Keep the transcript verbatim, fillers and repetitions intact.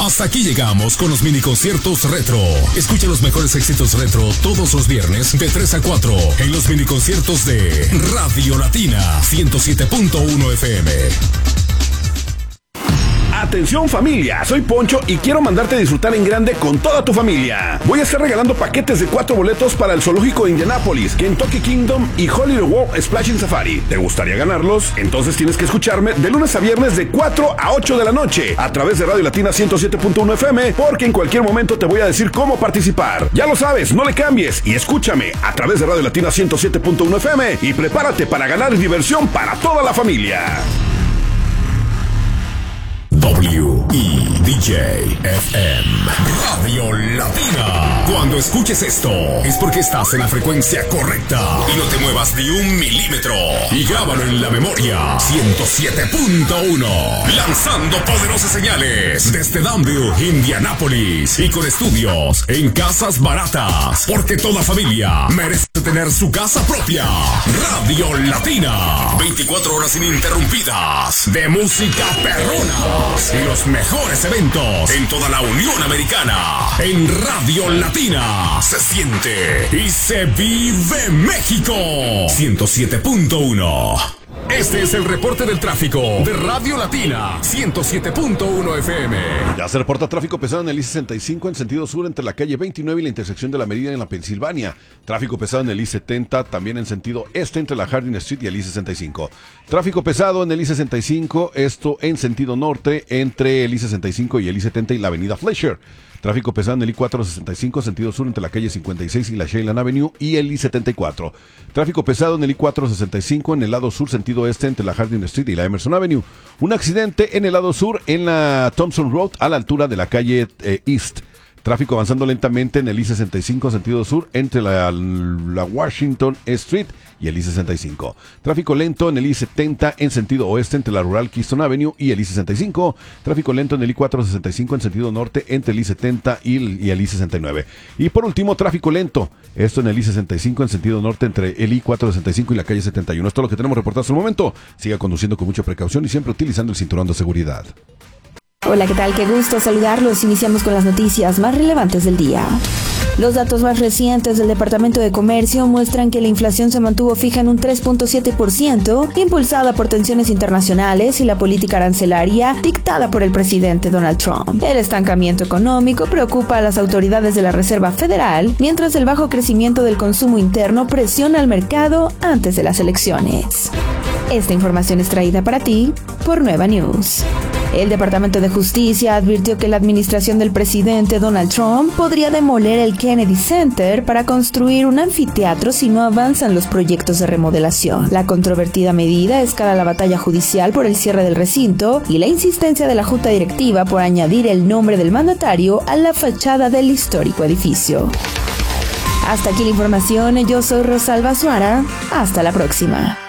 Hasta aquí llegamos con los mini conciertos retro. Escucha los mejores éxitos retro todos los viernes de tres a cuatro en los mini conciertos de Radio Latina ciento siete punto uno F M. Atención familia, soy Poncho y quiero mandarte a disfrutar en grande con toda tu familia. Voy a estar regalando paquetes de cuatro boletos para el zoológico de Indianápolis, Kentucky Kingdom y Holiday World Splashing Safari. ¿Te gustaría ganarlos? Entonces tienes que escucharme de lunes a viernes de cuatro a ocho de la noche a través de Radio Latina ciento siete punto uno F M, porque en cualquier momento te voy a decir cómo participar. Ya lo sabes, no le cambies y escúchame a través de Radio Latina ciento siete punto uno F M y prepárate para ganar diversión para toda la familia. W E D J F M Radio Latina. Cuando escuches esto es porque estás en la frecuencia correcta y no te muevas ni un milímetro. Y grábalo en la memoria. ciento siete punto uno. Lanzando poderosas señales desde Danville, Indianápolis, y con estudios en casas baratas, porque toda familia merece tener su casa propia. Radio Latina, veinticuatro horas ininterrumpidas de música perrona y los mejores eventos en toda la Unión Americana. En Radio Latina se siente y se vive México. ciento siete punto uno. Este es el reporte del tráfico de Radio Latina ciento siete punto uno F M. Ya se reporta tráfico pesado en el I sesenta y cinco en sentido sur entre la calle veintinueve y la intersección de la Meridian en la Pensilvania. Tráfico pesado en el I setenta también en sentido este entre la Harding Street y el I sesenta y cinco. Tráfico pesado en el I sesenta y cinco, esto en sentido norte entre el I sesenta y cinco y el I setenta y la avenida Fletcher. Tráfico pesado en el I cuatrocientos sesenta y cinco, sentido sur entre la calle cincuenta y seis y la Shayland Avenue y el I setenta y cuatro. Tráfico pesado en el I cuatrocientos sesenta y cinco en el lado sur, sentido este entre la Harding Street y la Emerson Avenue. Un accidente en el lado sur en la Thompson Road a la altura de la calle eh, East. Tráfico avanzando lentamente en el I sesenta y cinco, sentido sur, entre la, la Washington Street y el I sesenta y cinco. Tráfico lento en el I setenta en sentido oeste entre la Rural Keystone Avenue y el I sesenta y cinco. Tráfico lento en el I cuatrocientos sesenta y cinco en sentido norte entre el I setenta y el, y el I sesenta y nueve. Y por último, tráfico lento, esto en el I sesenta y cinco en sentido norte entre el I cuatrocientos sesenta y cinco y la calle setenta y uno. Esto es lo que tenemos reportado hasta el momento. Siga conduciendo con mucha precaución y siempre utilizando el cinturón de seguridad. Hola, ¿qué tal? Qué gusto saludarlos. Iniciamos con las noticias más relevantes del día. Los datos más recientes del Departamento de Comercio muestran que la inflación se mantuvo fija en un tres punto siete por ciento, impulsada por tensiones internacionales y la política arancelaria dictada por el presidente Donald Trump. El estancamiento económico preocupa a las autoridades de la Reserva Federal, mientras el bajo crecimiento del consumo interno presiona al mercado antes de las elecciones. Esta información es traída para ti por Nueva News. El Departamento de Justicia advirtió que la administración del presidente Donald Trump podría demoler el Kennedy Center para construir un anfiteatro si no avanzan los proyectos de remodelación. La controvertida medida escala la batalla judicial por el cierre del recinto y la insistencia de la junta directiva por añadir el nombre del mandatario a la fachada del histórico edificio. Hasta aquí la información, yo soy Rosalba Suara, hasta la próxima.